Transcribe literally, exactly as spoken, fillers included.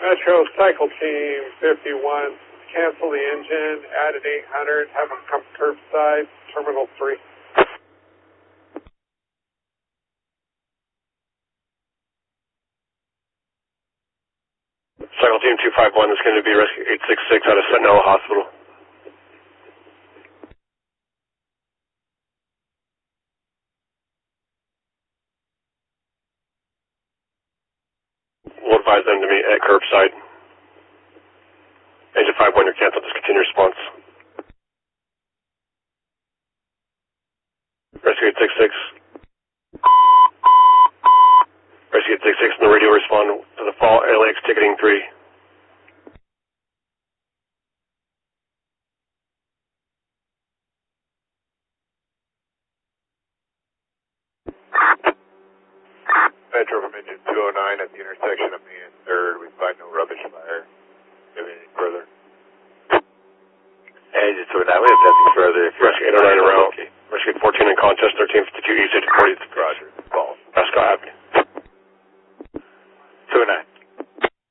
Metro Cycle Team fifty-one, cancel the engine, add an eight hundred, have them come curbside, Terminal three. Cycle Team two five one is going to be Rescue eight six six out of Sentinel Hospital. We'll advise them to meet at curbside. Engine five one, you're canceled, discontinue response. Rescue eight six six. Rescue eight six six in the radio respond to the fall L A X ticketing three. Metro from engine two oh nine at the intersection of me and third. We find no rubbish fire. Do you have anything further? Engine two oh nine, we have nothing further. If Rescue eight oh nine around.